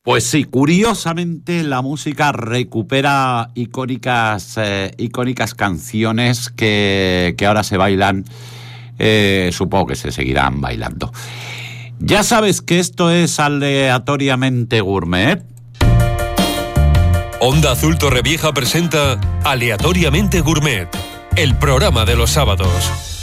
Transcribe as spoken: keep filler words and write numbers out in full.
Pues sí, curiosamente la música recupera icónicas, eh, icónicas canciones que, que ahora se bailan, eh, supongo que se seguirán bailando. Ya sabes que esto es Aleatoriamente Gourmet. Onda Azul Torrevieja presenta Aleatoriamente Gourmet, el programa de los sábados.